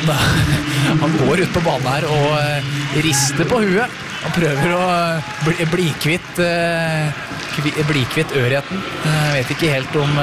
han går ut på banen her og rister på huet. Han prøver å bli kvitt ørheten. Jeg vet ikke helt om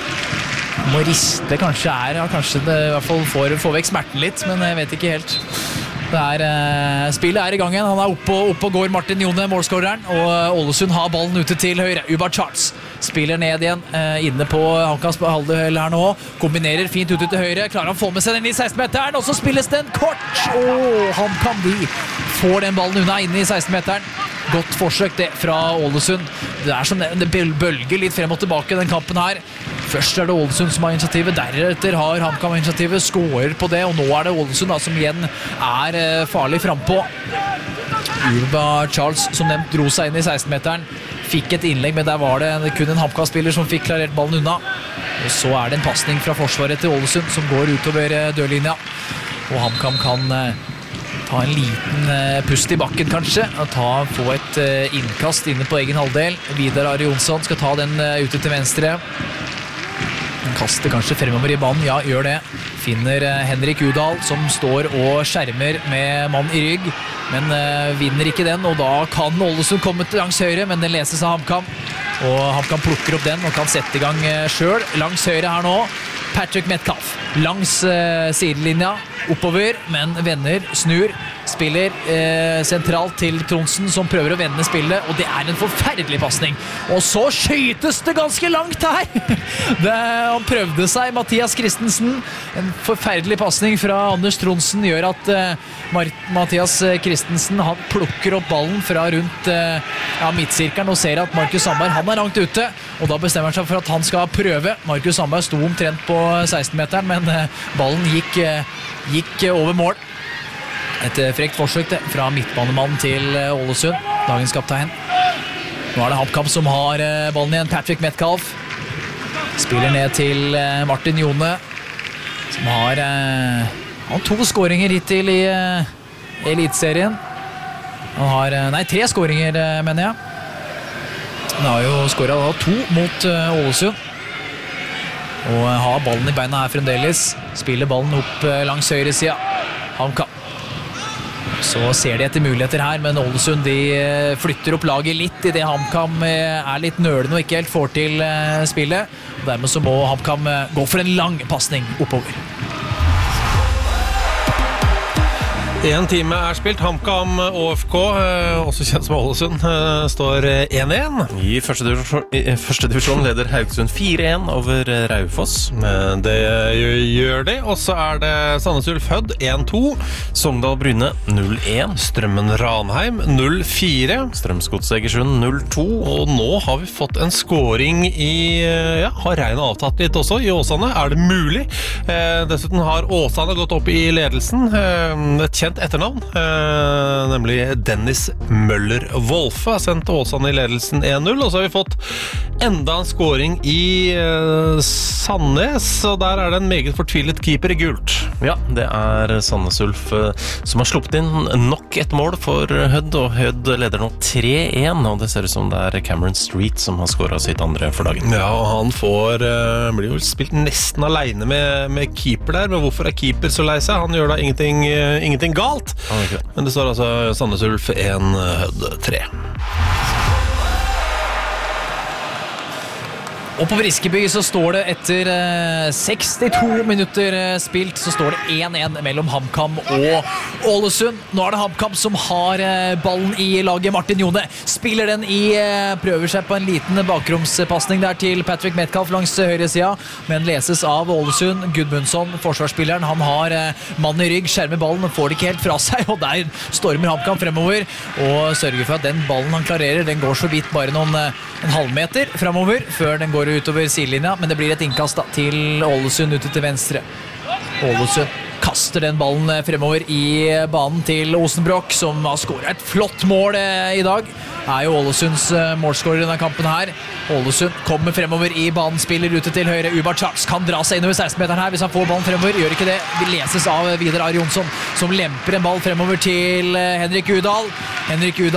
å riste kanskje kanskje det i hvert fall får vekk smerten litt, men jeg vet ikke helt. Spillet i gang igjen. Han oppe og går, Martin Jone, målskåreren, og Ålesund har ballen ute til høyre. Ubar Charles spiller ned igjen, inne på Hankams halvdel her nå, kombinerer fint ute til høyre, klarer han å få med seg den i 16-meteren, og så spilles den kort, Hankam de får den ballen unna inne i 16-meteren. Godt forsøk det fra Ålesund. Det som det bølger litt frem og tilbake den kampen her. Først det Ålesund som har initiativet, deretter har HamKam initiativet, skårer på det, og nå det Ålesund som igjen farlig frempå. Ubar Charles som nevnt dro seg inn i 16-meteren, fikk et innlegg, men der var det kun en HamKam-spiller som fikk klarert ballen unna. Og så det en passning fra forsvaret til Ålesund som går utover dørlinja, og HamKam kan ta en liten pust i bakken kanskje, og få et innkast inne på egen halvdel. Vidar Ari Jonsson skal ta den ute til venstre. Han kaster kanskje fremover i banen, ja, gjør det. Finner Henrik Udal som står og skjermer med mann i rygg, men vinner ikke den, og da kan Ålesund komme til langs høyre, men den leses av HamKam. Og HamKam plukker opp den og kan sette i gang selv. Langs høyre her nå, Patrick Metcalf langs sidelinja, oppover, men vender, snur, spiller sentralt til Tronsen som prøver å vende spillet, og det en forferdelig passning. Og så skytes det ganske langt her! Han prøvde seg, Mathias Christensen. En forferdelig passning fra Anders Tronsen gjør at Mathias Christensen han plukker opp ballen fra rundt midtsirkelen og ser at Markus Sandberg han langt ute, og da bestemmer han seg for at han skal prøve. Markus Sandberg sto omtrent på 16-meteren, men ballen gikk over mål. Et frekt forsøk fra midtbanemannen til Ålesund, dagens kaptein. Nå det HamKam som har ballen igjen, Patrick Metcalf. Spiller ned til Martin Jone, som har 2 skåringer hittil i elitserien. Han har 3 skåringer, mener jeg. Han har jo skåret 2 mot Ålesund. Og har ballen i beina her fremdeles. Spiller ballen opp langs høyre sida. HamKam. Så ser de etter muligheter her, men Ålesund de flytter opp laget litt i det HamKam litt nølende og ikke helt får til spillet. Og dermed så må HamKam gå for en lang passning oppover. 1 time spilt. HamKam ÅFK, også kjent som Ålesund, står 1-1. I første divisjon leder Haugesund 4-1 over Raufoss. Det gjør de. Og så det Sandnes Ulf Hødd 1-2. Sogndal Bryne 0-1. Strømmen Ranheim 0-4. Strømsgods Egersund 0-2. Og nå har vi fått en scoring har regnet avtatt litt også i Åsane. Det mulig? Dessuten har Åsane gått opp i ledelsen. Et kjent etternavn, nemlig Dennis Møller Wolfe har sendt Åsane i ledelsen 1-0, og så har vi fått enda en scoring i Sandnes, og der det en meget fortvilet keeper i gult. Ja, det Sandnes Ulf som har sluppet inn nok et mål for Hødd, og Hødd leder nå 3-1, og det ser ut som det Cameron Street som har scoret sitt andre for dagen. Ja, og han blir jo spilt nesten alene med keeper der, men hvorfor keeper så lei seg? Han gjør da ingenting galt, men det står altså Sandnes Ulf 1, Hødd 3. Og på Briskeby så står det etter 62 minutter spilt, så står det 1-1 mellom HamKam og Ålesund. Nå det HamKam som har ballen i laget. Martin Jone spiller den prøver seg på en liten bakromspassning der til Patrick Metcalf langs høyre sida, men leses av Ålesund. Gudmundsson, forsvarsspilleren, han har mann i rygg, skjermer ballen, får det ikke helt fra seg, og der stormer HamKam fremover og sørger for at den ballen han klarerer, den går så vidt bare en halvmeter fremover før den går utover sidelinja, men det blir et innkast til Ålesund ute til venstre. Ålesund kaster den ballen fremover i banen til Osenbrokk, som har skåret et flott mål i dag. Jo Ålesunds målskårer i denne kampen her. Ålesund kommer fremover i banen, spiller ute til høyre. Ubar Charles kan dra seg innover 16-meteren her hvis han får ballen fremover. Gjør ikke det. Vi leses av Vidar Ari Jonsson, som lemper en ball fremover til Henrik Udal. Henrik Udal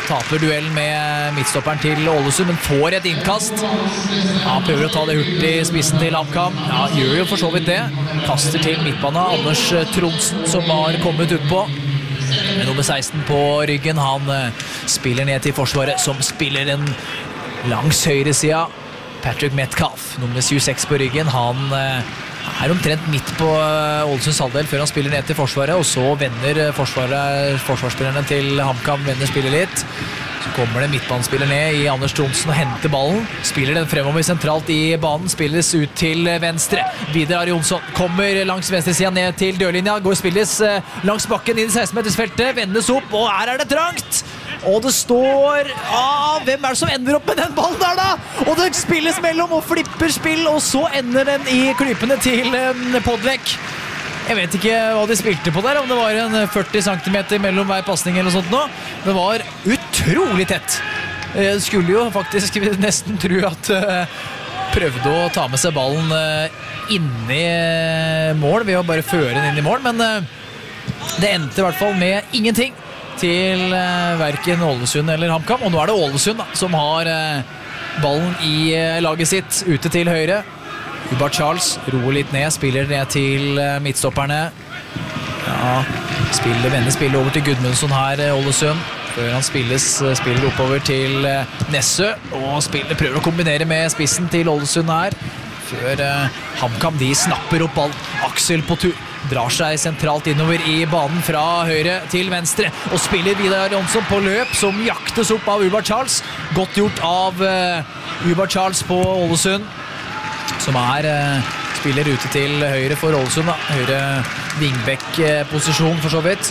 taper duellen med midtstopperen til Ålesund, men får et innkast. Han prøver å ta det hurtig i spissen til HamKam. Ja, gjør jo for så vidt det. Kaster til midtbane Anders Tronsen, som har kommet ut på. Med nummer 16 på ryggen. Han spiller ned til forsvaret, som spiller en langs høyre sida. Patrick Metcalf, nummer 26 på ryggen. Han er omtrent midt på Ålesunds halvdel før han spiller ned til forsvaret, og så vender forsvarsspillerne til HamKam vender spillet litt. Så kommer det midtbanespiller ned i Anders Tronsen og henter ballen. Spiller den fremover sentralt i banen, spilles ut til venstre. Vidar Jonsson kommer langs venstresiden ned til dørlinja, spilles langs bakken inn i 16-metersfeltet, vendes opp, og her er det trangt! Og det står hvem er det som ender opp med den ballen der da? Og det spilles mellom og flipper spill, og så ender den i klypene til Podlek. Jeg vet ikke hva de spilte på der, om det var en 40 cm mellom hver passning eller sånt nå. Det var utrolig tett. Jeg skulle jo faktisk nesten tro at prøvde å ta med seg ballen inn i mål ved å bare føre den inn i mål, men det endte i hvert fall med ingenting til hverken Ålesund eller HamKam, og nå er det Ålesund da, som har ballen i laget sitt ute til høyre. Ubar Charles roer litt ned, spiller ned til midtstopperne. Ja, vender spillet over til Gudmundsson her, Ålesund, før han spiller oppover til Nessø, og prøver å kombinere med spissen til Ålesund her, før HamKam de snapper opp ball. Aksel på tur drar seg sentralt innover i banen fra høyre til venstre, og spiller Vidar Jonsson på løp, som jaktes opp av Ubar Charles. Godt gjort av Ubar Charles på Ålesund, som spiller ute til høyre for Ålesund da. Høyre vingbekk-posisjon for så vidt.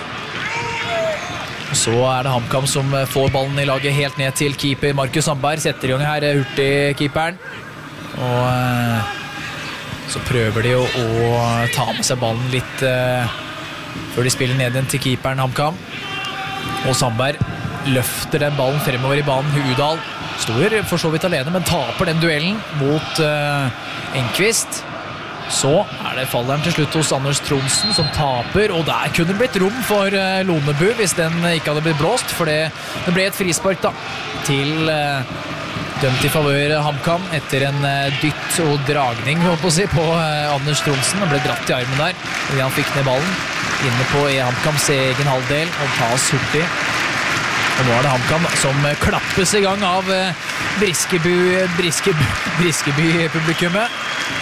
Så er det HamKam som får ballen i laget helt ned til keeper Markus Sandberg. Setter i gang her hurtig keeperen, og så prøver de å ta med seg ballen litt før de spiller ned igjen til keeperen HamKam. Og Sandberg løfter den ballen fremover i banen. Udal står for så vidt alene, men taper den duellen mot Enqvist. Så det falleren til slutt hos Anders Tronsen, som taper, og der kunne det blitt rom for Lonebu hvis den ikke hadde blitt blåst, for det ble et frispark da, til dømt i favør HamKam etter en dytt og dragning på Anders Tronsen. Han ble dratt i armen der, og han fikk ned ballen inne på HamKams egen halvdel og tas hurtig. Og nå er det HamKam som klappes i gang av Briskeby-publikummet.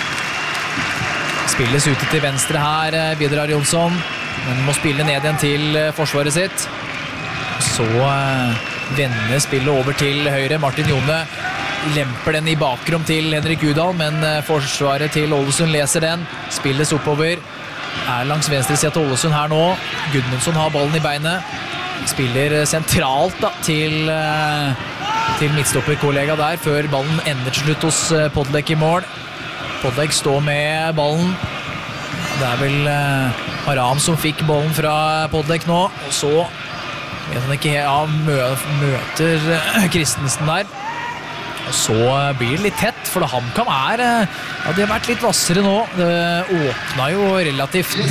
Spilles ute til venstre her, Vidar Jonsson, men må spille ned igjen til forsvaret sitt. Så vender spillet over til høyre. Martin Jone lemper den i bakrom til Henrik Udal, men forsvaret til Ålesund leser den. Spilles oppover. Langs venstre siden til Ålesund her nå. Gudmundsson har ballen i beinet. Spiller sentralt da, til midtstopperkollega der, før ballen ender til slutt hos Podlek i mål. Podlek står med ballen. Det er vel Haram som fikk ballen fra Podlek nå, og så vet han ikke møter Kristensen der. Og så blir det litt tett, for HamKam de har vært litt vassere nå. Det åpnet jo relativt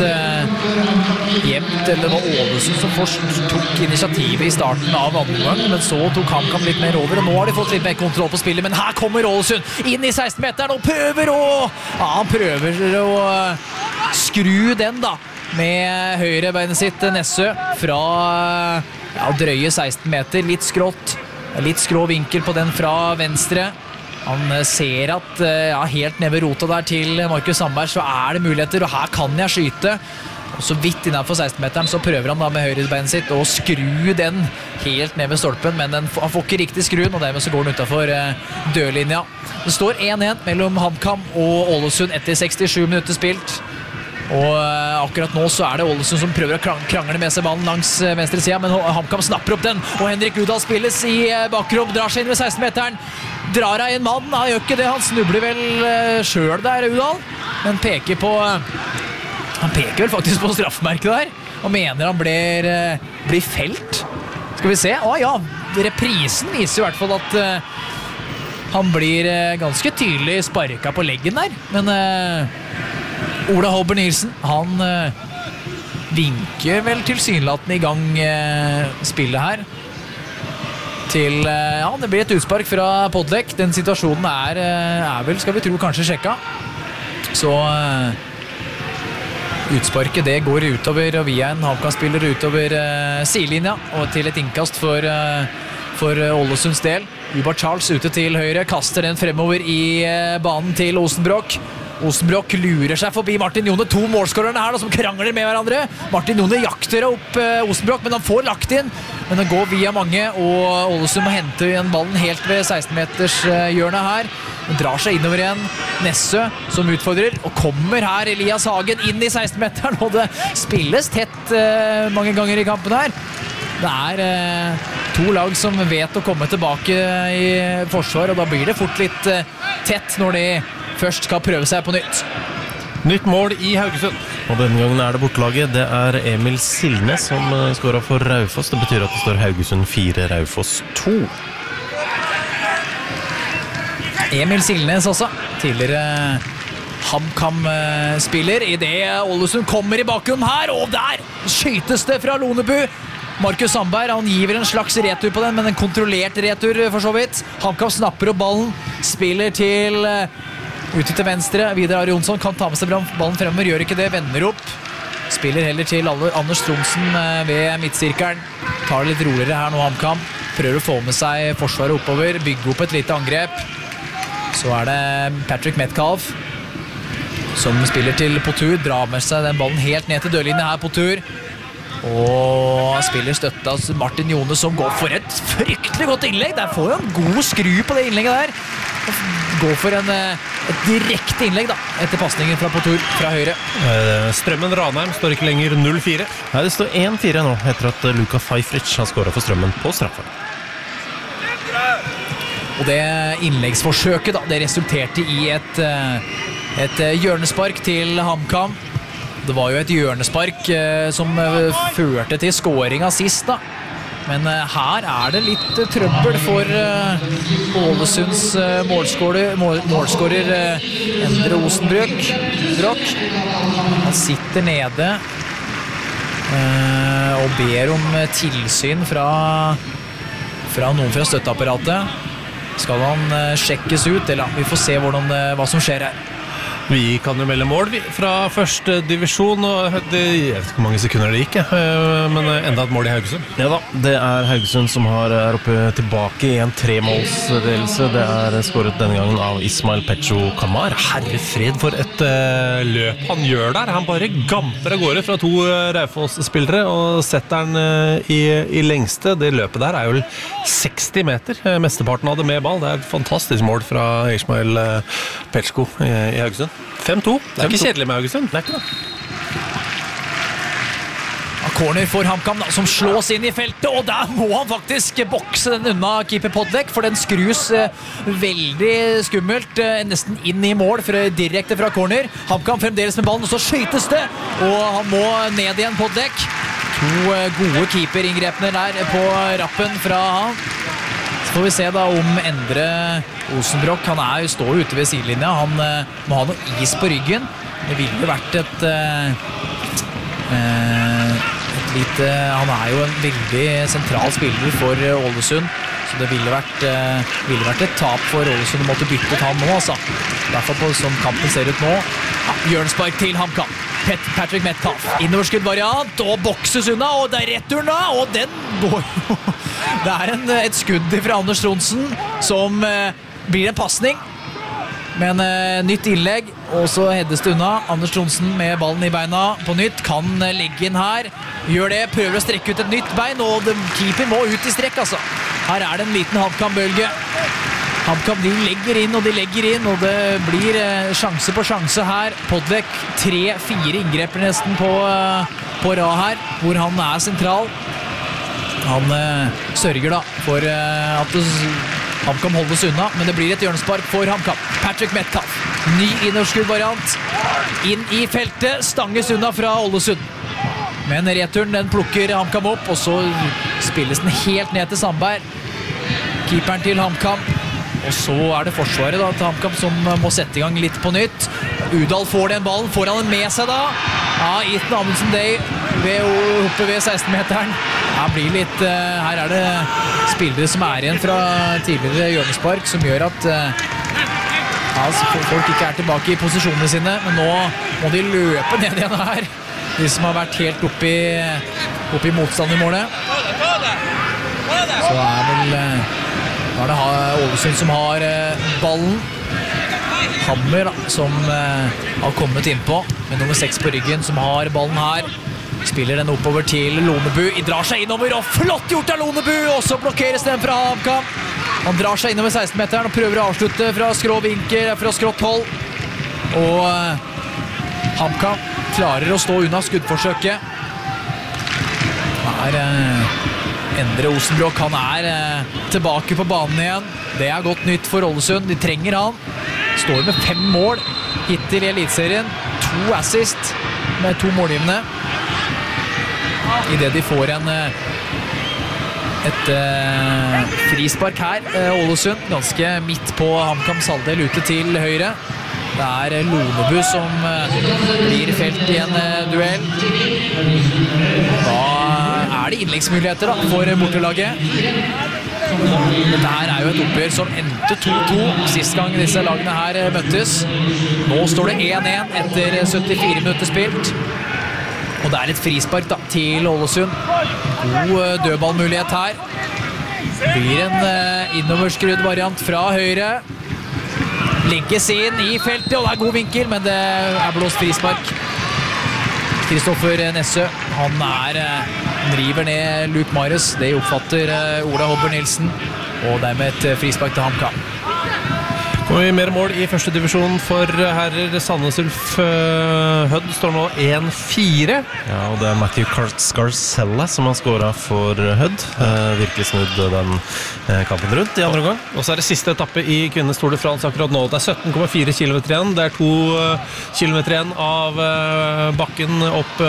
jevnt, eller det var Ålesund som først tok initiativet i starten av andre gang, men så tok HamKam litt mer over, og nå har de fått litt mer kontroll på spillet, men her kommer Ålesund inn i 16-meteren og han prøver å skru den da, med høyre beinet sitt Nessø fra drøye 16 meter, litt skrått. Litt skrå vinkel på den fra venstre. Han ser at helt ned ved rota der til Markus Sandberg så det muligheter, og her kan jeg skyte. Og så vidt innenfor 16-meteren så prøver han da med høyrebeinet sitt å skru den helt ned ved stolpen, men han får ikke riktig skruen, og dermed så går den utenfor dørlinja. Det står 1-1 mellom HamKam og Ålesund etter 67 minutter spilt. Og akkurat nå så det Ålesund som prøver å krangle med seg ballen langs venstre siden, men HamKam snapper opp den, og Henrik Udal spilles i bakrom, drar seg inn ved 16-meteren, drar av en mann, han gjør ikke det, han snubler vel selv der, Udal, men han peker vel faktisk på straffmerket der, og mener han blir felt. Skal vi se? Reprisen viser i hvert fall at han blir ganske tydelig sparket på leggen der, men Ola Håber Nielsen, han vinker vel tilsynelatende i gang spillet her. til det blir et utspark fra Podlek. Den situasjonen er vel, skal vi tro, kanskje sjekka. Så utsparket det går utover, og via en HamKam-spiller utover sidelinja, og til et innkast for Ålesunds del. Ubar Charles ute til høyre, kaster den fremover i banen til Osenbrock. Osenbrock lurer seg forbi Martin Jone, to målskårerne her da, som krangler med hverandre. Martin Jone jakter opp Osenbrock, men han får lagt inn. Men den går via mange, og Ålesund må hente igjen ballen helt ved 16-meters hjørnet her. Den drar seg innover igjen. Nessø som utfordrer, og kommer her Elias Hagen inn i 16-meteren, og det spilles tett mange ganger i kampen her. Det to lag som vet å komme tilbake i forsvar, og da blir det fort litt tett når de først skal prøve seg på nytt. Nytt mål i Haugesund. Og denne gangen det bortelaget. Det Emil Silnes som skåret for Raufoss. Det betyr at det står Haugesund 4, Raufoss 2. Emil Silnes også. Tidligere HamKam-spiller. I det Ålesund kommer i bakgrunnen her, og der skytes det fra Lonebu. Markus Sandberg, han giver en slags retur på den, men en kontrollert retur for så vidt. HamKam snapper opp ballen, spiller til ute til venstre. Vidar Ari Jonsson kan ta med seg ballen fremover, gjør ikke det, vender opp. Spiller heller til Anders Tronsen ved midtsirkelen. Tar det litt roligere her nå, HamKam. Prøver å få med seg forsvaret oppover, bygge opp et lite angrep. Så det Patrick Metcalf som spiller til Potur, drar med seg den ballen helt ned til dørlinjen her, Potur. Og spiller støtte av Martin Jone, som går for et fryktelig godt innlegg. Der får jo en god skru på det innlegget der. Går for et direkte innlegg da, etter passningen fra Potur fra høyre. Strømmen Ranheim står ikke lenger 0-4. Nei, det står 1-4 nå, etter at Luka Feifrich har skåret for Strømmen på straffe. Og det innleggsforsøket da, det resulterte i et hjørnespark til HamKam. Det var jo et hjørnespark som førte til skåringen sist da. Men her det litt trøbbel for Ålesunds målskårer Endre Osenbrock. Han sitter nede og ber om tilsyn fra noen fra støtteapparatet. Skal han sjekkes ut, eller vi får se hva som skjer her. Vi kan jo melde mål fra første divisjon, og jeg vet ikke hvor mange sekunder det gikk, men enda et mål i Haugesund. Ja da, det Haugesund som er oppe tilbake i en 3-målsledelse. Det skåret denne gangen av Ismail Pecho Kamar. Herrefred for et løp han gjør der. Han bare gamper av gårde fra to Raufoss-spillere og setter den i lengste. Det løpet der jo vel 60 meter. Mesteparten av det med ball. Det et fantastisk mål fra Ismail Pecho i Haugesund. 5-2. Det ikke kjedelig med Haugesund. Det ikke det. Corner for HamKam da, som slås inn i feltet, og der må han faktisk bokse den unna keeper Podlek, for den skrus veldig skummelt, nesten inn i mål direkte fra corner. HamKam fremdeles med ballen, og så skytes det, og han må ned igjen Podlek. To gode keeperingrepene der på rappen fra han. Så får vi se da om Endre Osenbrock, han står ute ved sidelinja, han må ha noe is på ryggen. Det ville vært et lite, han jo en veldig sentral spiller for Ålesund, så det ville vært et tap for Ålesund å måtte bytte ut han nå, altså. I hvert fall som kampen ser ut nå. Ja, hjørnespark til HamKam. Patrick Metcalf, innoverskuddvariant, og bokses unna, og det returen da, og den går jo. Det et skudd fra Anders Tronsen, som blir en passning. Men nytt innlegg, og så heades det unna. Anders Tronsen med ballen i beina på nytt, kan legge inn her. Gjør det, prøver å strekke ut et nytt bein, og keeper må ut i strekk, altså. Her det en liten HamKam-bølge. HamKam, de legger inn, og det blir sjanse på sjanse her. Podlek 3-4 inngreper nesten på rad her, hvor han sentral. Han sørger da for at HamKam holdes unna, men det blir et hjørnespark for HamKam. Patrick Metcalf, ny innoverskuddvariant. Inn i feltet, stanges unna fra Ålesund. Men returen, den plukker HamKam opp, og så spilles den helt ned til Sandberg. Keeperen til HamKam. Og så det forsvaret da, til HamKam som må sette i gang litt på nytt. Udal får den ballen, får han den med seg da? Ja, Ethan Amundsen Day oppe ved 16-meteren. Her det spillere som igjen fra tidligere hjørnespark, som gjør at folk ikke tilbake i posisjonene sine, men nå må de løpe ned igjen her. De som har vært helt oppe i motstand i målet. Så det Ålesund som har ballen. Hammer som har kommet innpå med nummer 6 på ryggen, som har ballen her. Spiller den oppover til Lonebu. Drar seg innover, og flott gjort av Lonebu! Og så blokkeres den fra HamKam. Han drar seg innover 16-meteren og prøver å avslutte fra skrått hold. Og HamKam klarer å stå unna skuddforsøket. Her Endre Osenbrokk, han tilbake på banen igjen. Det godt nytt for Ålesund. De trenger han. Står med 5 mål hittil i Eliteserien. 2 assist med 2 målgivende. I det de får et frispark her, Ålesund, ganske midt på HamKams halvdel ute til høyre. Det Lonebu som blir felt i en duell. Da det innleggsmuligheter for bortelaget. Dette her jo et oppgjør som endte 2-2 sist gang disse lagene her møttes. Nå står det 1-1 etter 74 minutter spilt. Og det et frispark da, til Ålesund. God dødballmulighet her. Blir en innoverskrudd variant fra høyre. Legges inn i feltet, og det god vinkel, men det blåst frispark. Kristoffer Nessø, han river ned Luke Mares. Det oppfatter Ola Hobber Nilsen, og dermed et frispark til HamKam. Og i mer mål i første divisjon for herrer. Sandnes Ulf Hødd står nå 1-4. Ja, og det Matthew Scarcella som har skåret for Hødd. Virkelig snudd den kampen rundt i andre gang. Og så det siste etappe i kvinnenes Tour de France akkurat nå. Det 17,4 kilometer igjen. Det 2 kilometer igjen av bakken opp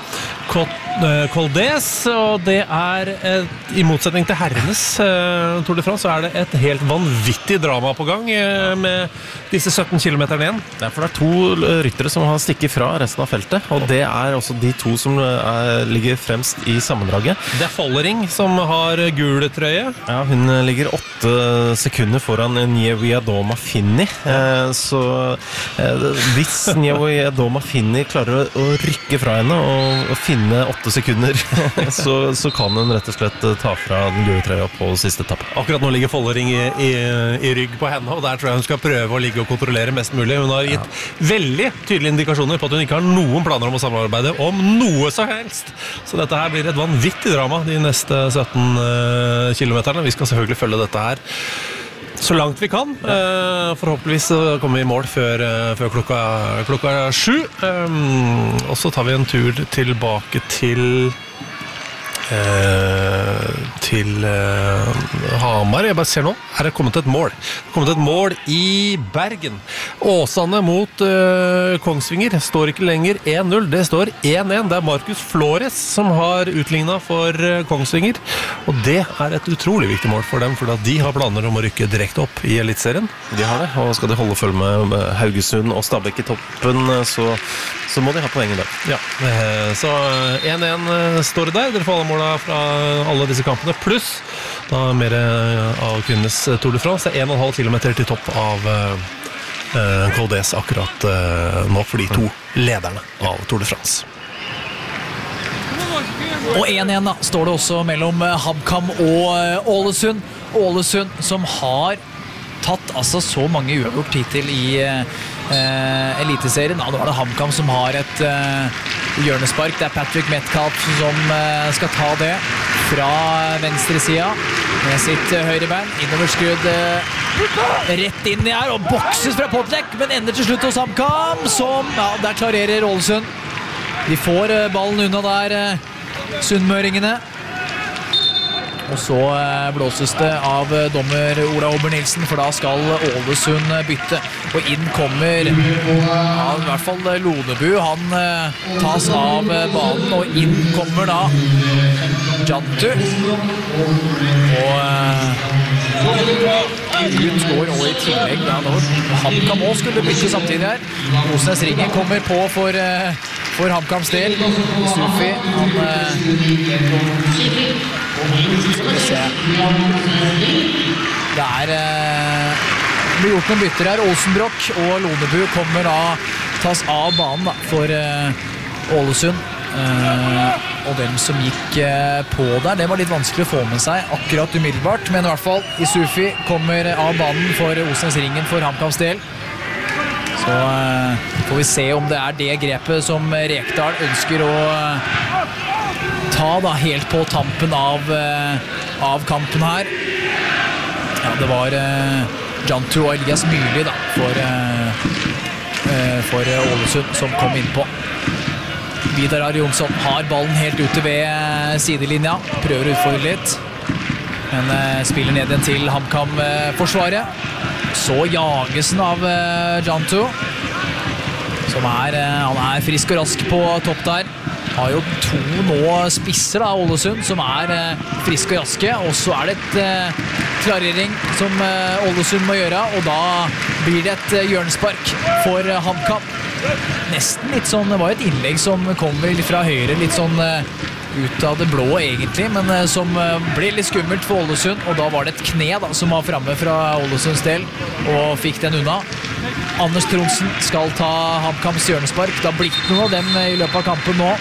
Col d'Huez, og det i motsetning til herrenes Tour de France, så det et helt vanvittig drama på gang med disse 17 kilometerne igjen. For det 2 ryttere som har stikket fra resten av feltet, og det også de 2 som ligger fremst i sammendraget. Det Follering som har gul trøye. Ja, hun ligger 8 sekunder foran Niewiadoma Finni, så hvis Niewiadoma Finni klarer å rykke fra henne og finne 8 sekunder, så kan hun rett og slett ta fra den gule trøya på siste etappe. Akkurat nå ligger Follering i rygg på henne, og der tror jeg hun skal prøve å ligge og kontrollere mest mulig. Hun har gitt veldig tydelige indikasjoner på at hun ikke har noen planer om å samarbeide om noe så helst. Så dette her blir et vanvittig drama de neste 17 kilometerne. Vi skal selvfølgelig følge dette her så langt vi kan. Forhåpentligvis kommer vi i mål før klokka 7. Og så tar vi en tur tilbake til Hamar. Jeg bare ser nå, det kommet et mål. I Bergen. Åsane mot Kongsvinger står ikke lenger 1-0, det står 1-1. Det Markus Flores som har utlignet for Kongsvinger, og det et utrolig viktig mål for dem, for de har planer om å rykke direkte opp i Eliteserien. De har det, og skal de holde følge med Haugesund og Stabæk i toppen, så må de ha poeng i dag. Ja, så 1-1 står det der. Dere får alle målene fra alle disse kampene, pluss da mer av kvinnenes Tour de France. Det 1,5 kilometer til topp av Col d'Huez akkurat nå for de 2 lederne av Tour de France. Og 1-1 da, står det også mellom HamKam og Ålesund. Ålesund som har tatt så mange uavgjort hittil i Eliteserien. Nå det HamKam som har et hjørnespark. Det Patrick Metcalf som skal ta det fra venstre siden med sitt høyre bein. Innoverskrudd rett inn i her og bokses fra Potlek, men ender til slutt hos HamKam som, der klarerer Ålesund. De får ballen unna der, sunnmøringene. Og så blåses det av dommer Ola Hobber Nilsen, for da skal Ålesund bytte. Og inn kommer i hvert fall Lonebu. Han tas av banen, og inn kommer da Jantu. Og ut går og i tillegg da HamKam også skulle bytte samtidig her. Osnes Ringen kommer på for for HamKams del. Sufi, han skal vi se. Det blir gjort noen bytter her. Olsenbrokk og Lonebu kommer da tas av banen da, for Ålesund. Og hvem som gikk på der, det var litt vanskelig å få med seg akkurat umiddelbart, men i hvert fall Isufi kommer av banen for Osnes-ringen for HamKams del. Så får vi se om det det grepet som Rekdal ønsker å ta da, helt på tampen av kampen her. Ja, det var Jantu og Elias Myrli da, for Ålesund som kom inn på. Vidar Ari Jonsson har ballen helt ute ved sidelinja, prøver å utfordre litt, men spiller ned igjen til HamKam-forsvaret. Så jages den av Jantu, som han frisk og rask på topp der. Har jo 2 nå spisser da, Ålesund, som friske og raske, og så det et klarering som Ålesund må gjøre, og da blir det et hjørnespark for HamKam. Nesten litt sånn, det var et innlegg som kommer fra høyre, litt sånn ut av det blå egentlig, men som ble litt skummelt for Ålesund, og da var det et kne da, som var fremme fra Ålesunds del, og fikk den unna. Anders Tronsen skal ta HamKams hjørnespark. Det har blitt noen av dem i løpet av kampen nå.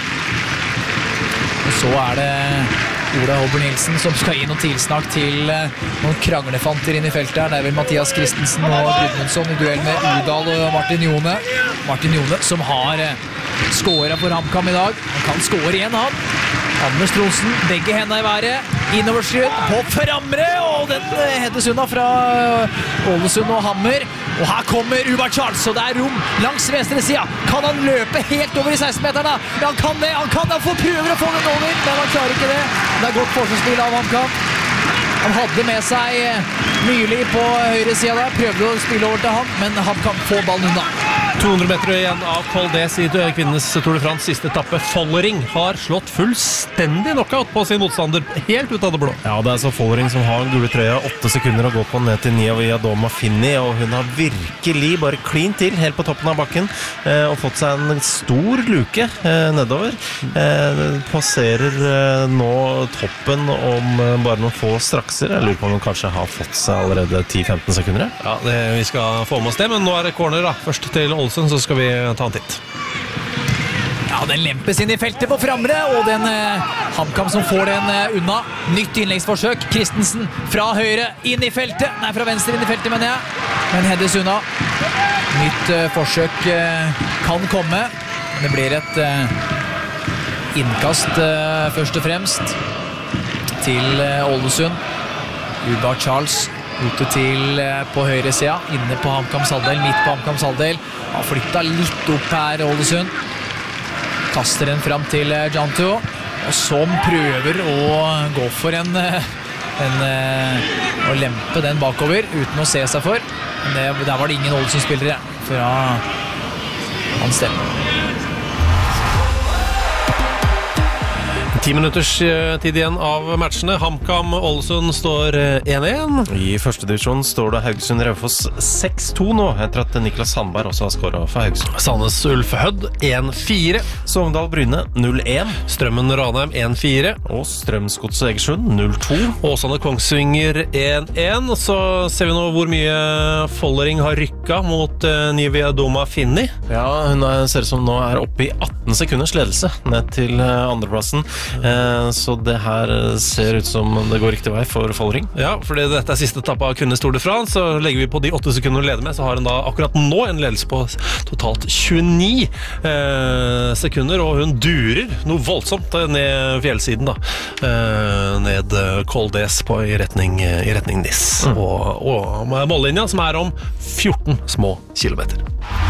Og så det Ola Håber Nilsen som skal gi noen tilsnakk til noen kranglefanter inn i feltet her. Det vel Mathias Christensen og Gudmundsson i duell med Udal og Martin Jone. Martin Jone som har skåret for HamKam i dag. Han kan skåre igjen, han. Anders Tronsen, begge hendene i været. Innoverskudd på Framre, og den hettes unna fra Ålesund og Hammer. Og her kommer Ubar Charles, og det rom langs venstre siden. Kan han løpe helt over i 16-meterne? Ja, han kan det, han får prøver å få den over, men han klarer ikke det. Det godt forsvarsspill av HamKam. Han hadde med seg Myrli på høyre siden der, prøvde å spille over til han, men HamKam får ballen unna. 200 meter igjen av Col d'Es i kvinnenes Tour de France siste etappe. Follering har slått fullstendig knockout på sin motstander, helt ut av det blå. Ja, det så Follering som har gule trøya, 8 sekunder å gå på ned til Nia Viadoma Finni, og hun har virkelig bare klint til helt på toppen av bakken, og fått seg en stor luke nedover. Passerer nå toppen om bare noen få strakser. Jeg lurer på om hun kanskje har fått seg allerede 10-15 sekunder. Ja, vi skal få med oss det, men nå det corner da. Først til Ålesund, så skal vi ta en titt. Ja, den lempes inn i feltet på Framre, og den HamKam som får den unna. Nytt innleggsforsøk. Christensen fra høyre inn i feltet. Nei, fra venstre inn i feltet, mener jeg. Men heades unna. Nytt forsøk kan komme. Det blir et innkast først og fremst til Ålesund. Ubar Charles ute til på høyre siden, inne på HamKams halvdel, midt på HamKams halvdel. Har flyttet litt opp her, Ålesund. Kaster den fram til Jantu, og som prøver å gå for å lempe den bakover, uten å se seg for. Men der var det ingen Ålesund-spillere fra hans del. 10 minutters tid igjen av matchene. HamKam Ålesund står 1-1. I første divisjon står det Haugesund Raufoss 6-2 nå, etter at Niklas Sandberg også har skåret for Haugesund. Sandnes Ulf Hødd 1-4. Sogndal Bryne 0-1. Strømmen Ranheim 1-4. Og Strømsgodset Egersund 0-2. Åsane Kongsvinger 1-1. Så ser vi nå hvor mye Follering har rykket mot Nia Viadoma Finni. Ja, hun ser ut som nå oppe i 18 sekunders ledelse ned til andreplassen. Så det her ser ut som det går riktig vei for Follering. Ja, fordi dette siste etappe av kvinnes Tour de France. Så legger vi på de 8 sekunder hun leder med, så har hun da akkurat nå en ledelse på totalt 29 sekunder, og hun durer noe voldsomt ned fjellsiden da, ned Col d'Es i retning Nis, og mållinja som om 14 små kilometer.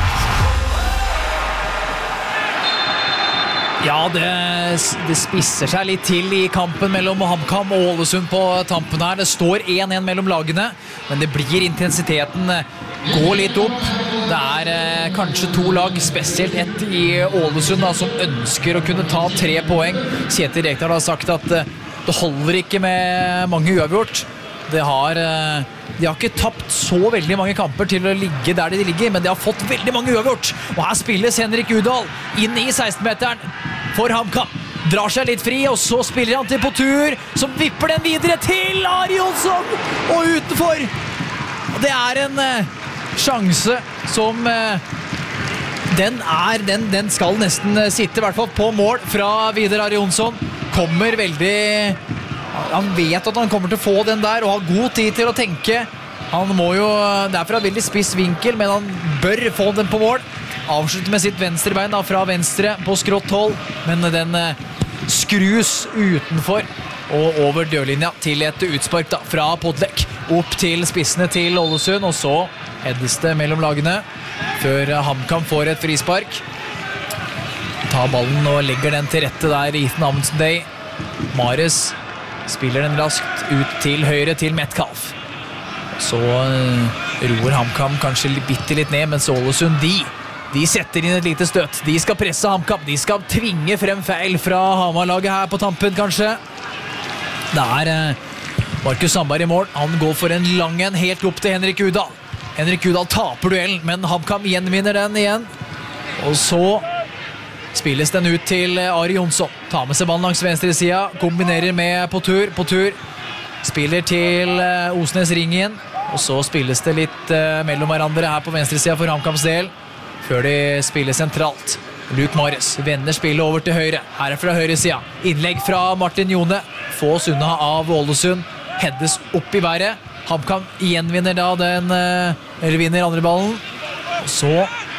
Ja, det spisser seg litt til i kampen mellom HamKam og Ålesund på tampen her. Det står 1-1 mellom lagene, men det blir intensiteten gå litt opp. Det kanskje 2 lag, spesielt ett i Ålesund da, som ønsker å kunne ta 3 poeng. Kjetil Rekdal har sagt at det holder ikke med mange uavgjort. De har ikke tapt så veldig mange kamper til å ligge der de ligger, men de har fått veldig mange uavgjort. Og her spilles Henrik Udal inn i 16-meteren for HamKam. Drar seg litt fri, og så spiller han til Potur, som vipper den videre til Ari Jonsson, og utenfor. Det en sjanse som den skal nesten sitte, i hvert fall på mål fra Vidar Ari Jonsson. Kommer veldig... Han vet at han kommer til å få den der, og har god tid til å tenke. Han må jo... Det fra veldig spiss vinkel, men han bør få den på mål. Avslutter med sitt venstre bein da, fra venstre på skrått hold, men den skrus utenfor og over dørlinja til et utspark da, fra Podlek opp til spissene til Ålesund, og så heades det mellom lagene før HamKam får et frispark. Tar ballen og legger den til rette der, Ethan Amundsen Day. Mares spiller den raskt ut til høyre til Metcalf. Så roer HamKam kanskje bitte litt ned, mens Ålesund de setter inn et lite støt. De skal presse HamKam. De skal tvinge frem feil fra Hamar-laget her på tampen, kanskje. Det Markus Sandberg i mål. Han går for en lang en helt opp til Henrik Udal. Henrik Udal taper duellen, men HamKam gjenvinner den igjen. Og så spilles den ut til Ari Jonsson. Tar med seg ballen langs venstre siden. Kombinerer med Potur. Potur spiller til Osnes Ringen. Og så spilles det litt mellom hverandre her på venstre siden for HamKams del. Før de spiller sentralt. Luke Mares vender spillet over til høyre. Her fra høyre siden. Innlegg fra Martin Jone. Fås unna av Ålesund. Heddes opp i været. HamKam gjenvinner da den, eller vinner andre ballen. Og så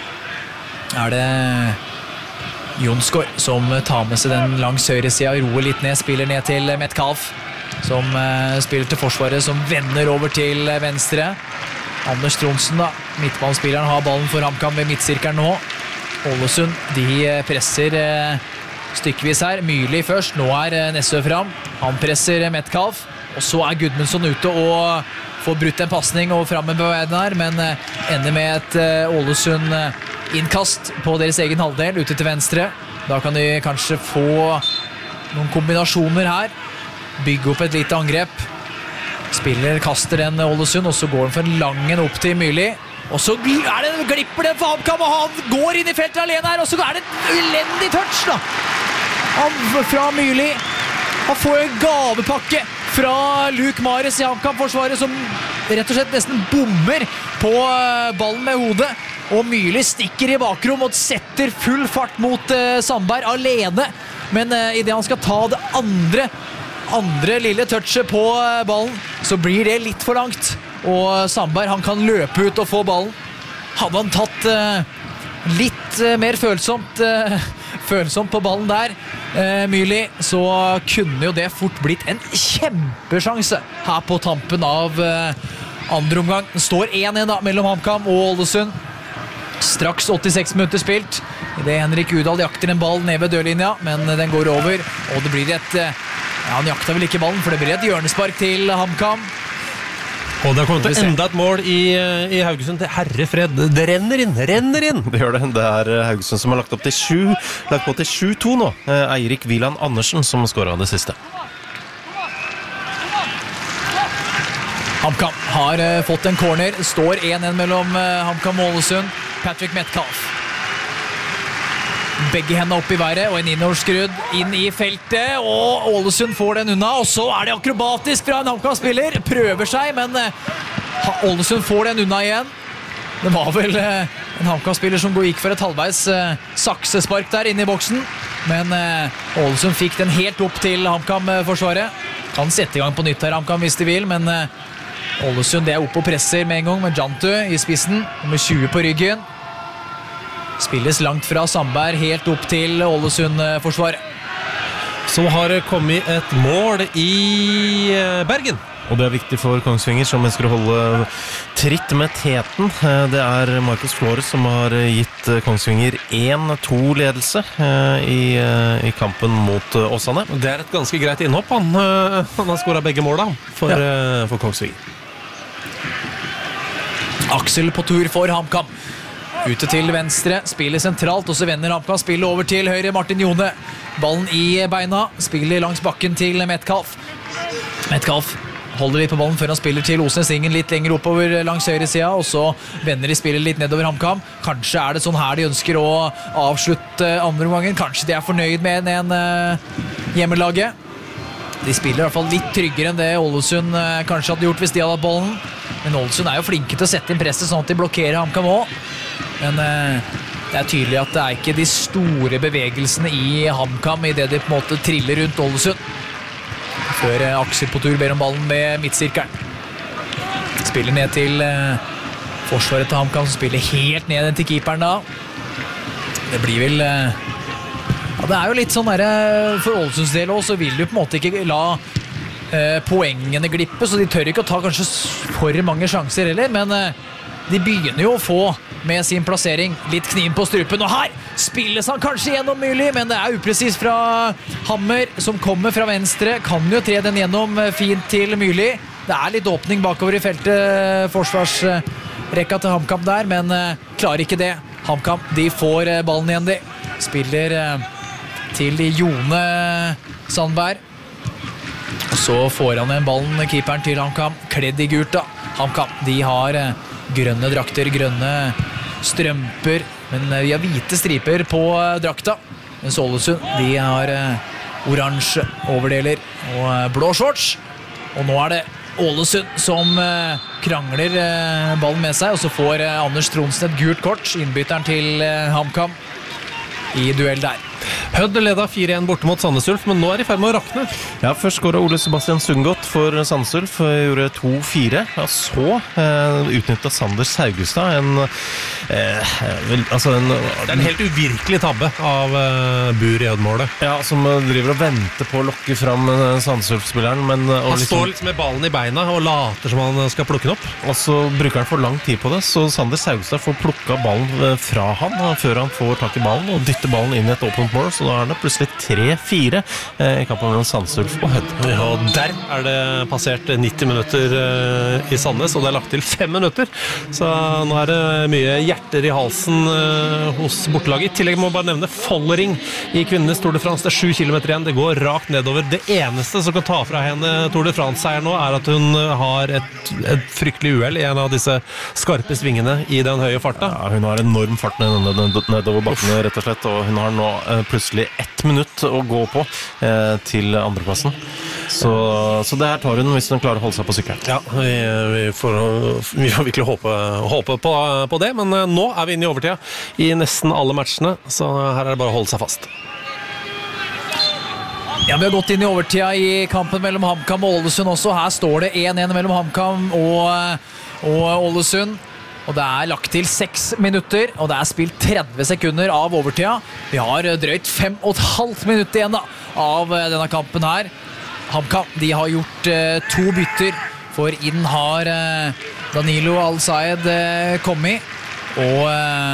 det Jonsgaard som tar med seg den langs høyre siden. Roer litt ned, spiller ned til Metcalf, som spiller til forsvaret, som vender over til venstre. Anders Tronsen da, midtbanespilleren, har ballen for HamKam ved midtsirkelen nå. Ålesund, de presser stykkevis her. Myrli først, nå Nessø fram. Han presser Metcalf, og så Gudmundsson ute og får brutt en passning og frem med beveiden her, men ender med et Ålesund innkast på deres egen halvdel, ute til venstre. Da kan de kanskje få noen kombinasjoner her. Bygge opp et lite angrep. Spiller kaster den Ålesund, og så går han for en langen opp til Myrli. Og så glipper det for HamKam, og han går inn i feltet alene her, og så det et elendig touch da. Fra Myrli. Han får en gavepakke fra Luke Mares i HamKam-forsvaret, som rett og slett nesten bommer på ballen med hodet. Og Myrli stikker i bakrom og setter full fart mot Sandberg alene. Men i det han skal ta det andre lille touchet på ballen, så blir det litt for langt. Og Sandberg, han kan løpe ut og få ballen. Hadde han tatt litt mer følsomt på ballen der, Myrli, så kunne jo det fort blitt en kjempesjanse her på tampen av andre omgang. Det står 1-1 da, mellom HamKam og Ålesund. Straks 86 minutter spilt. I det Henrik Udal jakter en ball ned ved dørlinja, men den går over, og det blir han jakter vel ikke ballen, for det blir et hjørnespark til HamKam. Og det har kommet til enda et mål i Haugesund til herrefred. Det renner inn! Det gjør det. Det Haugesund som har lagt på til 7-2 nå. Eirik Wieland Andersen som skåret det siste. HamKam har fått en corner. Står 1-1 mellom HamKam og Ålesund. Patrick Metcalf. Begge hendene opp i været, og en innoverskrudd inn i feltet, og Ålesund får den unna, og så det akrobatisk fra en HamKam-spiller. Prøver seg, men Ålesund får den unna igjen. Det var vel en HamKam-spiller som gikk for et halvveis saksespark der inne i boksen, men Ålesund fikk den helt opp til HamKam-forsvaret. Kan sette i gang på nytt her, HamKam, hvis de vil, men Ålesund oppe og presser med en gang, med Jantu i spissen, med 20 på ryggen. Spilles langt fra Sandberg helt opp til Ålesund-forsvaret. Så har det kommet et mål i Bergen. Og det viktig for Kongsvinger, som ønsker å holde tritt med teten. Det Marcus Flores som har gitt Kongsvinger 1-2-ledelse i kampen mot Åsane. Det et ganske greit innhopp. Han har skåret begge målene for Kongsvinger. Aksel på tur for HamKam. Ute til venstre, spiller sentralt, og så vender HamKam spillet over til høyre, Martin Jone. Ballen i beina, spiller langs bakken til Metcalf. Metcalf holder litt på ballen før han spiller til Osnes Ingen litt lenger oppover langs høyre sida, og så vender de spillet litt nedover HamKam. Kanskje det sånn her de ønsker å avslutte andre omgangen. Kanskje de fornøyd med en hjemmelaget. De spiller i hvert fall litt tryggere enn det Ålesund kanskje hadde gjort hvis de hadde hatt bollen. Men Ålesund jo flinke til å sette inn presset sånn at de blokkerer HamKam også. Men det tydelig at det ikke de store bevegelsene i HamKam i det de på en måte triller rundt Ålesund. Før Aksel på tur ber om ballen med midtsirkelen. Spiller ned til forsvaret til HamKam, som spiller helt ned til keeperen da. Det blir vel... Ja, det jo litt sånn der, for Ålesunds del også, så vil du på en måte ikke la poengene glippe, så de tør ikke å ta kanskje for mange sjanser heller, men de begynner jo å få med sin plassering litt kniven på strupen, og her spilles han kanskje gjennom mulig, men det upresis fra Hammer, som kommer fra venstre, kan jo tre den gjennom fint til mulig. Det litt åpning bakover i feltet, forsvarsrekka til HamKam der, men klarer ikke det. HamKam, de får ballen igjen, de spiller til Jone Sandberg, og så får han en ballen, keeperen til HamKam, kledd i gult da. HamKam, de har grønne drakter, grønne strømper, men vi har hvite striper på drakta, mens Ålesund, de har oransje overdeler og blå shorts, og nå det Ålesund som krangler ballen med seg, og så får Anders Tronsen et gult kort, innbytteren til HamKam i duell der. Hødd leda 4-1 borte mot Sandnes Ulf, men nå de i ferd med å rakne. Ja, først skåret Ole Sebastian Sundgodt for Sandnes Ulf, gjorde 2-4. Ja, så utnyttet Sanders Haugestad en helt uvirkelig tabbe av Bur i Hødd-målet. Ja, som driver og venter på å lokke fram Sandnes Ulf-spilleren, men... Han står liksom med ballen i beina og later som han skal plukke den opp. Og så bruker han for lang tid på det, så Sanders Haugestad får plukket ballen fra han før han får tak i ballen og dytter ballen inn i et åpent mål, så da det plutselig 3-4 i kampen mellom Sandnes Ulf og Hødd. Ja, der det passert 90 minutter i Sandnes, og det lagt til 5 minutter. Så nå det mye hjerter i halsen hos bortelaget. I tillegg må jeg bare nevne Follering i kvinnenes Tour de France. Det 7 kilometer igjen, det går rakt nedover. Det eneste som kan ta fra henne Tour de France-seier nå, at hun har et fryktelig uhell i en av disse skarpe svingene i den høye farta. Ja, hun har enorm fart nedover bakkene, rett og slett, og hun har nå plutselig 1 minutt å gå på til andreplassen. Så det her tar hun hvis hun klarer å holde seg på sykkelen. Ja, vi får virkelig håpe på det, men nå vi inne i overtida i nesten alle matchene, så her det bare å holde seg fast. Ja, vi har gått inn i overtida i kampen mellom HamKam og Ålesund også. Her står det 1-1 mellom HamKam og Ålesund. Og det lagt til 6 minutter, og det spilt 30 sekunder av overtida. Vi har drøyt 5,5 minutter igjen da, av denne kampen her. HamKam, de har gjort 2 bytter, for inn har Danilo Al-Sayed kommet, og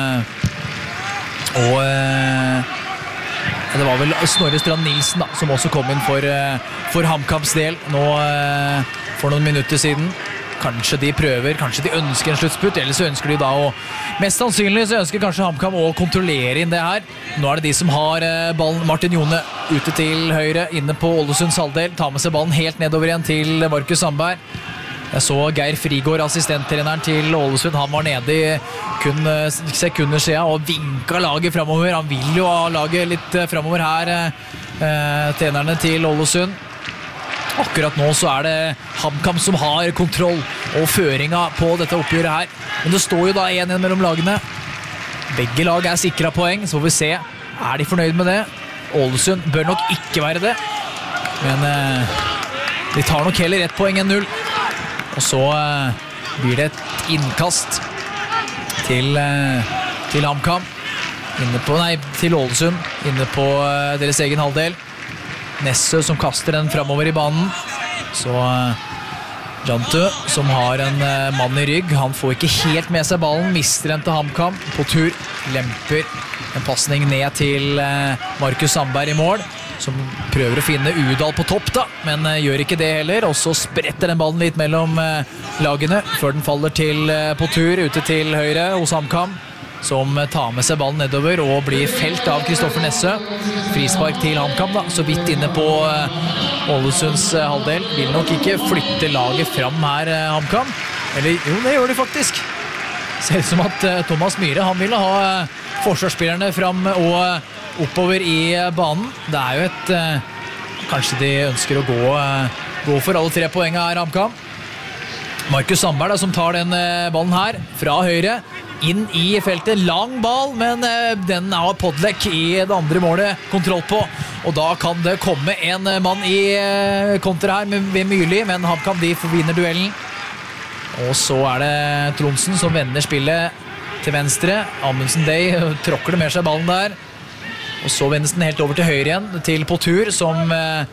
det var vel Snorre Strand Nilsen da, som også kom inn for HamKams del nå for noen minutter siden. Kanskje de prøver, kanskje de ønsker en sluttspurt, eller så ønsker de da å... Mest sannsynlig så ønsker kanskje HamKam å kontrollere inn det her. Nå det de som har ballen. Martin Jone ute til høyre, inne på Ålesunds halvdel. Tar med seg ballen helt nedover igjen til Markus Sandberg. Jeg så Geir Frigård, assistenttreneren til Ålesund. Han var nede i kun sekunder siden og vinket laget fremover. Han vil jo ha laget litt fremover her, trenerne til Ålesund. Akkurat nå så det HamKam som har kontroll og føringen på dette oppgjøret her. Men det står jo da 1-1 mellom lagene. Begge lag sikret poeng, så får vi se. De fornøyd med det? Ålesund bør nok ikke være det. Men de tar nok heller 1 poeng enn 0. Og så blir det et innkast til HamKam. Til Ålesund. Inne på deres egen halvdel. Nesse som kaster den fremover i banen. Så Jantø som har en mann i rygg. Han får ikke helt med seg ballen. Mister den til HamKam. På tur lemper en passning ned til Markus Sandberg i mål, som prøver å finne Udal på topp da, men gjør ikke det heller. Og så spretter den ballen litt mellom lagene før den faller til på tur ute til høyre hos HamKam, som tar med seg ballen nedover og blir felt av Kristoffer Nesse. Frispark til HamKam da, så vidt inne på Ålesunds halvdel. Vil nok ikke flytte laget fram her, HamKam. Eller jo, det gjør de faktisk. Ser ut som at Thomas Myhre, han ville ha forsvarsspillerne fram og oppover i banen. Det jo et kanskje de ønsker å gå for alle 3 poengene her, HamKam. Markus Sandberg da, som tar den ballen her fra høyre inn i feltet, lang ball, men den har Podlek i det andre målet kontroll på, og da kan det komme en mann i kontra her ved Myrli, men HamKam de vinner duellen. Og så det Trondsen som vender spillet til venstre. Amundsen Day tråkker det med seg ballen der, og så vendes den helt over til høyre igjen til Potur, som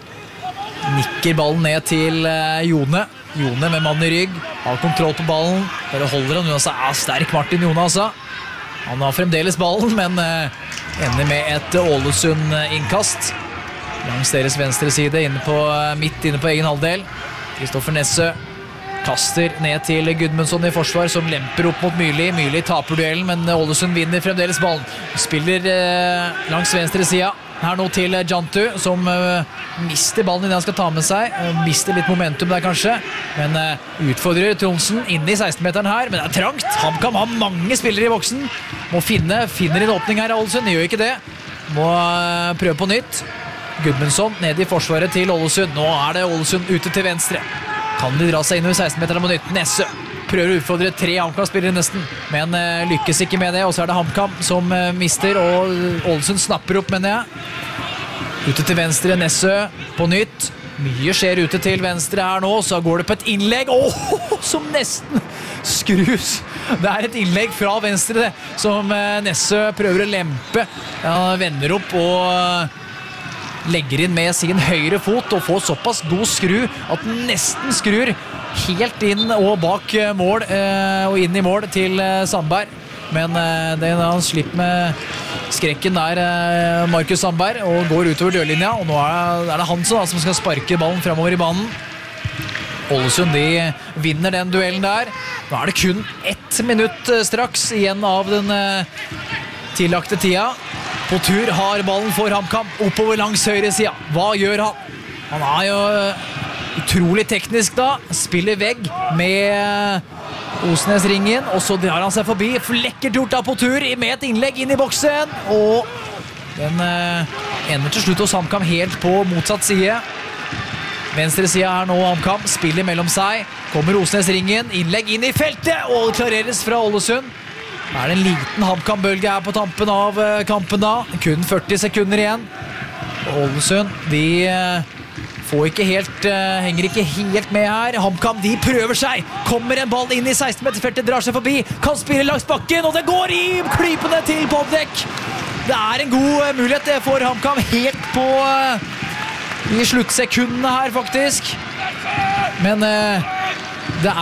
nikker ballen ned til Jone med mann i rygg, har kontroll på ballen, bare holder han, sterk Martin Jone altså. Han har fremdeles ballen, men ender med et Ålesund-innkast langs deres venstre side, midt inne på egen halvdel. Kristoffer Nesse kaster ned til Gudmundsson i forsvar, som lemper opp mot Myrli. Myrli taper duellen, men Ålesund vinner fremdeles ballen. Spiller langs venstre sida. Her nå til Jantu, som mister ballen i det han skal ta med seg. Mister litt momentum der kanskje, men utfordrer Trondsen inn i 16-meteren her, men det trangt. HamKam har mange spillere i boksen. Må finner en åpning her, Ålesund. De gjør ikke det. Må prøve på nytt. Gudmundsson ned i forsvaret til Ålesund. Nå det Ålesund ute til venstre. Kan de dra seg inn i 16-meteren på nytt? Nesse prøver å utfordre 3 HamKam-spillere nesten, men lykkes ikke med det, og så det HamKam som mister, og Ålesund snapper opp, mener jeg. Ute til venstre, Nessø på nytt. Mye skjer ute til venstre her nå, så går det på et innlegg, som nesten skrus. Det et innlegg fra venstre, som Nessø prøver å lempe. Han vender opp og legger inn med sin høyre fot og får såpass god skru at den nesten skrur helt inn og bak mål og inn i mål til Sandberg. Men han slipper med skrekken der, Markus Sandberg, og går utover dørlinja, og nå det han som skal sparke ballen fremover i banen. Ålesund de vinner den duellen der. Nå det kun 1 minutt straks igjen av den tillagte tida. Potur har ballen for HamKam oppover langs høyre sida. Hva gjør han? Han jo utrolig teknisk da. Spiller vegg med Osnes-ringen, og så drar han seg forbi. Lekkert gjort av Potur med et innlegg inn i boksen, og den ender til slutt hos HamKam helt på motsatt side. Venstre sida her nå, HamKam spiller mellom seg. Kommer Osnes-ringen, innlegg inn i feltet, og klareres fra Ålesund. Det en liten HamKam-bølge her på tampen av kampen da. Kun 40 sekunder igjen. Ålesund, de henger ikke helt med her. HamKam, de prøver seg. Kommer en ball inn i 16-meterfeltet, drar seg forbi. Kan spille langs bakken, og det går i klypene til Podlek. Det en god mulighet det for HamKam helt på i sluttsekundene her, faktisk. Men det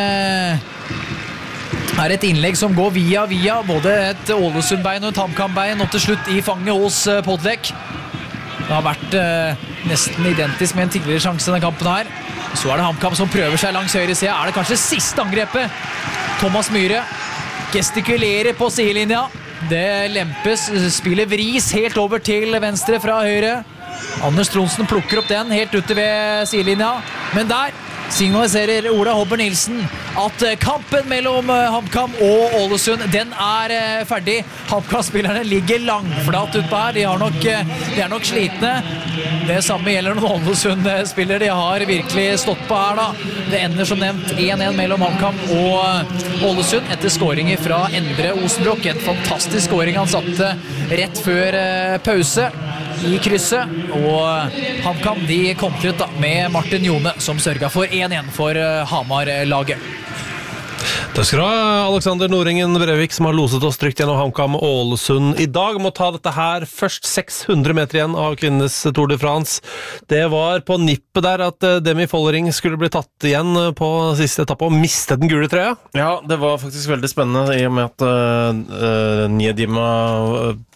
et innlegg som går via både et Ålesund-bein og et HamKam-bein, og til slutt i fanget hos Podlek. Det har vært nesten identisk med en tidligere sjanse i denne kampen her. Så det HamKam som prøver seg langs høyre side. Det kanskje siste angrepet? Thomas Myhre gestikulerer på sidelinja. Det lempes, spiller vris helt over til venstre fra høyre. Anders Trondsen plukker opp den helt ute ved sidelinja. Men der signaliserer Ola Hobber Nilsen at kampen mellom HamKam og Ålesund, den ferdig. HamKam-spillerne ligger langflat utpå her. De nok slitne. Det samme gjelder noen Ålesund-spillere. De har virkelig stått på her da. Det ender som nevnt 1-1 mellom HamKam og Ålesund etter skåringer fra Endre Osenbrokk. En fantastisk skåring han satte rett før pause i krysset, og HamKam de kontret da med Martin Jone som sørget for 1-1 for Hamar-laget. Takk skal du ha, Alexander Norringen Brevik, som har loset oss trygt gjennom HamKam og Ålesund i dag. Må ta dette her først. 600 meter igjen av kvinnenes Tour de France. Det var på nippet der at Demi Follering skulle bli tatt igjen på siste etappe og miste den gule trøya. Ja, det var faktisk veldig spennende i og med at Niedima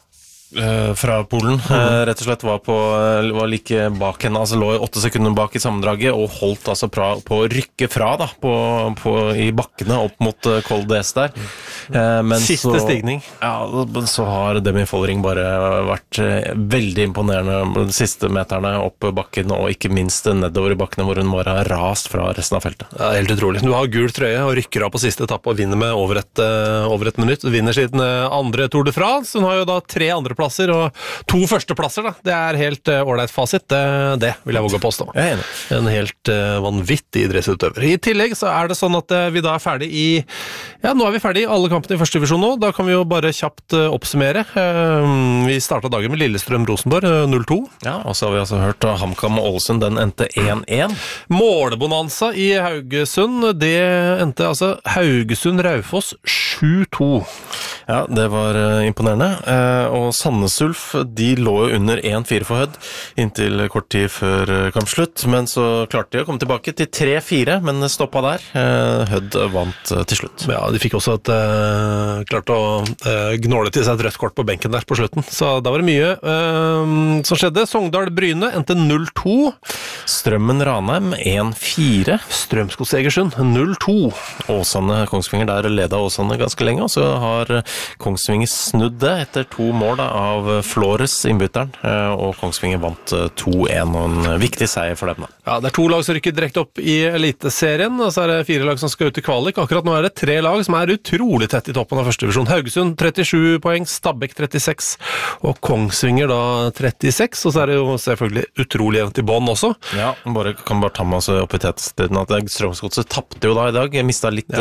Fra Polen, rett og slett var like bak henne, altså lå 8 sekunder bak i sammendraget og holdt altså på å rykke fra da, i bakkene opp mot Col d'Huez der. Men Siste stigning. Ja, så har Demi Follering bare vært veldig imponerende de siste meterne opp bakken, og ikke minst nedover i bakkene hvor hun må ha rast fra resten av feltet. Ja, helt utrolig. Du har gul trøye og rykker av på siste etappe og vinner med over et minutt. Du vinner sin andre Tour de France. Hun har jo da 3 andreplasser og 2 førsteplasser. Da. Det er helt ålreit fasit. Det vil jeg våge å påstå. Jeg er enig. En helt vanvittig idrettsutøver. I tillegg så er det sånn at vi da er ferdig nå er vi ferdig i alle kampene i første divisjon nå. Da kan vi jo bare kjapt oppsummere. Vi startet dagen med Lillestrøm-Rosenborg 0-2. Ja, og så har vi altså hørt HamKam og Ålesund, den endte 1-1. Målebonanza i Haugesund, det endte altså Haugesund-Raufoss 7-2. Ja, det var imponerende. Og Sandnes Ulf, de lå jo under 1-4 for Hødd inntil kort tid før kampslutt, men så klarte de å komme tilbake til 3-4, men stoppet der. Hødd vant til slutt. Ja, de fikk også klart å gnåle til seg et rødt kort på benken der på slutten, så da var det mye som skjedde. Sogndal-Bryne endte 0-2. Strømmen-Ranheim 1-4. Strømskog-Egersund 0-2. Åsane-Kongsvinger, der ledet Åsane ganske lenge, og så har Kongsvinger snudd det etter 2 mål av Flores, innbytteren, og Kongsvinger vant 2-1, og en viktig seier for dem da. Ja, det er 2 lag som rykker direkte opp i eliteserien, og så er det 4 lag som skal ut i kvalik. Akkurat nå er det 3 lag som er utrolig tett i toppen av første divisjon. Haugesund 37 poeng, Stabæk 36, og Kongsvinger da 36, og så er det jo selvfølgelig utrolig jevnt i bånd også. Ja, kan bare ta med oss opp i tettheten at Strømsgodset tappte jo da i dag. Jeg mistet litt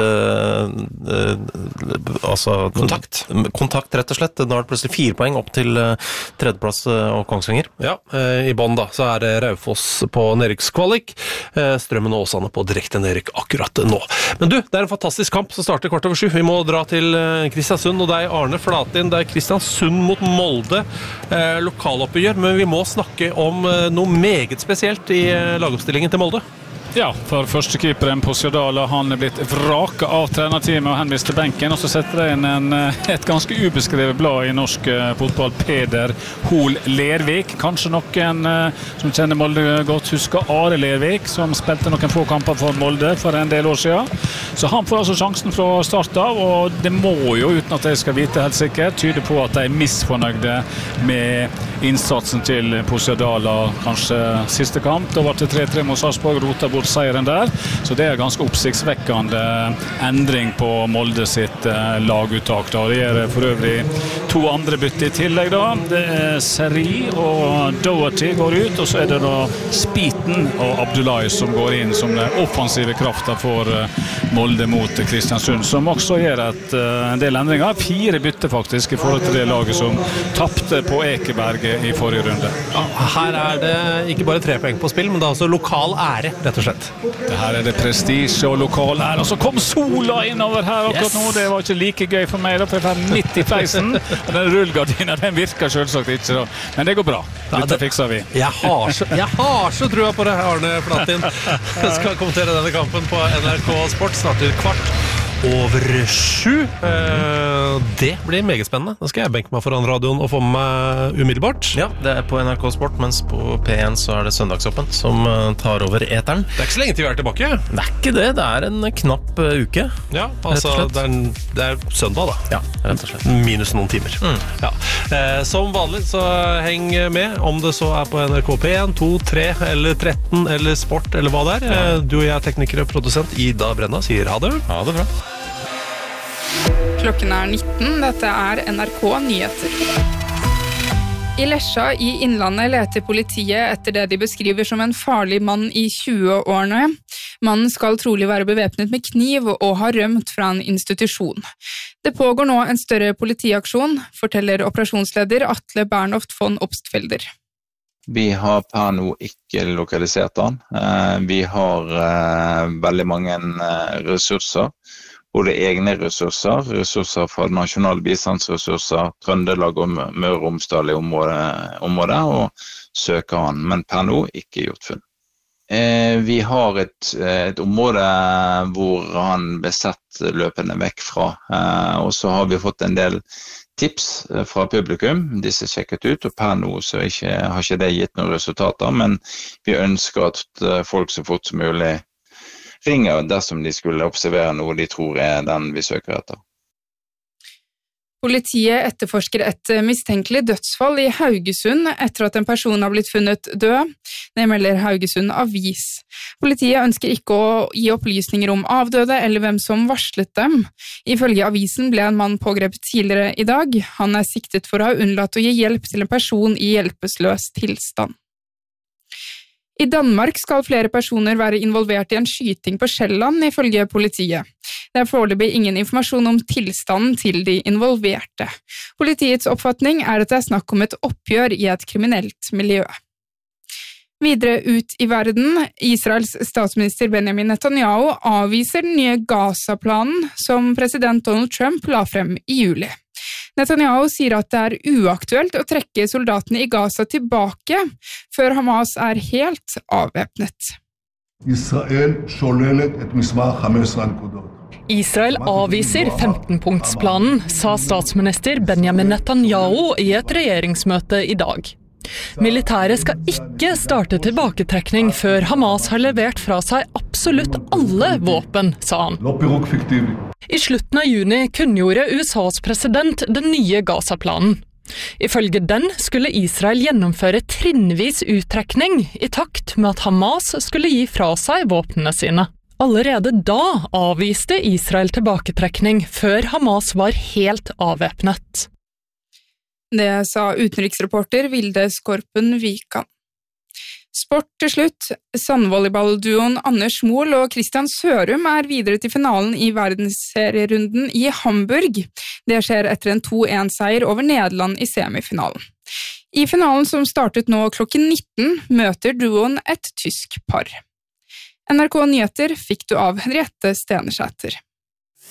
Kontakt, rett og slett. Nå er det plutselig 4 poeng opp til tredjeplass og Kongsvinger. Ja, i bånd da, så er det Raufoss på nedrykkskvalik, Strømmen og Åsane på direkte nedrykk akkurat nå. Men du, det er en fantastisk kamp som starter 6:15. Vi må dra til Kristiansund, og det er Arne Flatin, det er Kristiansund mot Molde, lokaloppgjør, men vi må snakke om noe meget spesielt i lagoppstillingen til Molde. Ja, for førstekeeperen på Sjødala, han er blitt vraket av trenerteamet og henvist til benken, og så setter det inn et ganske ubeskrevet blad i norsk fotball, Peder Hol Lervik. Kanskje noen som kjenner Molde godt husker Are Lervik, som spilte noen få kamper for Molde for en del år siden. Så han får altså sjansen fra start av, og det må jo, uten at jeg skal vite helt sikkert, tyde på at de er misfornøyde med innsatsen til Sjødala, kanskje siste kamp. Da var det 3-3 mot Sarpsborg, rota bort seieren der, så det er ganske oppsiktsvekkende endring på Molde sitt laguttak da. Det er for øvrig 2 andre bytte i tillegg da. Det er Seri og Doherty går ut, og så er det da Spiten og Abdullahi som går inn som den offensive kraften for Molde mot Kristiansund, som også gjør en del endringer. 4 bytte faktisk i forhold til det laget som tappte på Ekeberget i forrige runde. Ja, her er det ikke bare 3 poeng på spill, men det er også lokal ære, rett og slett. Det her er det prestisje og lokal ære, og så kom sola innover her akkurat nå. Det var ikke like gøy for meg da, for jeg var midt i fleisen, og den rullgardinen, den virker selvsagt ikke da. Men det går bra, dette fikser vi. Jeg har så trua på det, Arne Flatin. Jeg skal kommentere denne kampen på NRK Sport, starter 7:15. Det blir meget spennende. Da skal jeg benke meg foran radioen og få med meg umiddelbart. Ja, det er på NRK Sport, mens på P1 så er det Søndagsåpen som tar over eteren. Det er ikke så lenge til vi er tilbake. Det er ikke det, det er en knapp uke. Ja, altså det er søndag da. Ja, rett og slett. Minus noen timer. Ja. Som vanlig så heng med, om det så er på NRK P1, 2, 3 eller 13 eller Sport eller hva det er. Ja. Du og jeg, tekniker og produsent Ida Brenna, sier ha det. Ha det bra. Klokken er 19, dette er NRK Nyheter. I Lesja i Innlandet leter politiet etter det de beskriver som en farlig mann i 20-årene. Mannen skal trolig være bevæpnet med kniv og ha rømt fra en institusjon. Det pågår nå en større politiaksjon, forteller operasjonsleder Atle Bernhoft von Obstfelder. Vi har per nå ikke lokalisert han. Vi har veldig mange ressurser. Både egne ressurser fra nasjonale bistandsressurser, Trøndelag og Møre og Romsdal i området, og søker han, men per nå ikke gjort funn. Vi har et område hvor han ble sett løpende vekk fra, og så har vi fått en del tips fra publikum, disse sjekket ut, og per nå så har ikke det gitt noen resultater, men vi ønsker at folk så fort som mulig ringer dersom de skulle observere noe de tror den vi søker etter. Politiet etterforsker et mistenkelig dødsfall i Haugesund etter at en person har blitt funnet død. Det melder Haugesund Avis. Politiet ønsker ikke å gi opplysninger om avdøde eller hvem som varslet dem. Ifølge avisen ble en mann pågrepet tidligere i dag. Han siktet for å ha unnlatt å gi hjelp til en person i hjelpeløs tilstand. I Danmark skal flere personer være involvert i en skyting på Sjælland, ifølge politiet. Det foreløpig ingen informasjon om tilstanden til de involverte. Politiets oppfatning at det snakk om et oppgjør i et kriminelt miljø. Videre ut i verden, Israels statsminister Benjamin Netanyahu avviser den nye Gaza-planen som president Donald Trump la frem i juli. Netanyahu sier at det uaktuelt å trekke soldatene i Gaza tilbake før Hamas helt avvæpnet. Israel avviser 15-punktsplanen, sa statsminister Benjamin Netanyahu i et regjeringsmøte i dag. Militæret skal ikke starte tilbaketrekning før Hamas har levert fra seg absolutt alle våpen, sa han. I slutten av juni kunngjorde USAs president den nye Gaza-planen. Ifølge den skulle Israel gjennomføre trinnvis uttrekning i takt med at Hamas skulle gi fra seg våpnene sine. Allerede da avviste Israel tilbaketrekning før Hamas var helt avvæpnet. Det sa utenriksreporter Vilde Skorpen Vikan. Sport til slutt. Sandvolleyballduoen Anders Mohl og Christian Sørum videre til finalen i verdensserierunden i Hamburg. Det skjer etter en 2-1-seier over Nederland i semifinalen. I finalen som startet nå klokken 19 møter duoen et tysk par. NRK Nyheter fikk du av Henriette Stenersæter.